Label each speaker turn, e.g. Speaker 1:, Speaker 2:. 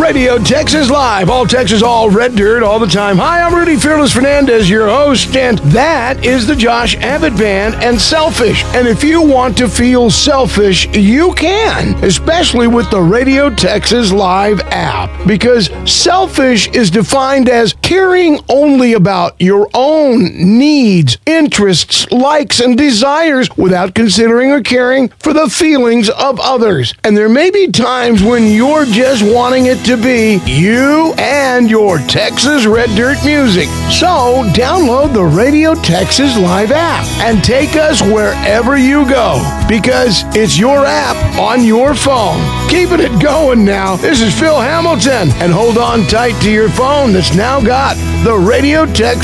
Speaker 1: Radio Texas Live. All Texas, all red dirt, all the time. Hi, I'm Rudy Fearless Fernandez, your host, and that is the Josh Abbott Band and Selfish. And if you want to feel selfish, you can, especially with the Radio Texas Live app, because selfish is defined as caring only about your own needs, interests, likes, and desires without considering or caring for the feelings of others. And there may be times when you're just wanting it to be you and your Texas Red Dirt music. So download the Radio Texas Live app and take us wherever you go, because it's your app on your phone. Keeping it going now. This is Phil Hamilton, and hold on tight to your phone that's now got the Radio Texas